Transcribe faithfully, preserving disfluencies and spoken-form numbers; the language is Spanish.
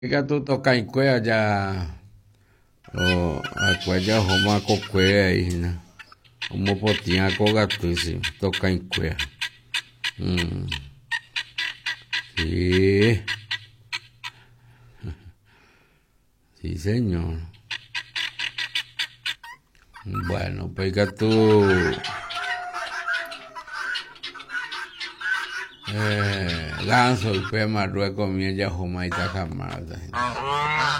Cái tu to cành quê ya o a quê ya homa co quê aí, né? Uma potinha co gato sim, to cành quê. Mm. Sí. Sí, señor. Bueno, pues que tú eh, ganso y pues Marruecos mi ya homa y ta camada.